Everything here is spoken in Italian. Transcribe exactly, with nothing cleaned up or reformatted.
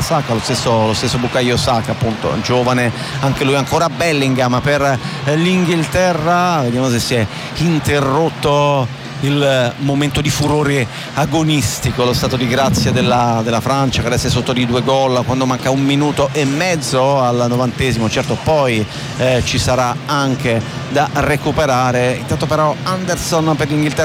Saka, lo stesso, lo stesso Bukayo Saka, appunto giovane anche lui ancora. Bellingham per l'Inghilterra, vediamo se si è interrotto il momento di furore agonistico, lo stato di grazia della, della Francia che adesso è sotto di due gol quando manca un minuto e mezzo al novantesimo. Certo poi eh, ci sarà anche da recuperare. Intanto però Anderson per l'Inghilterra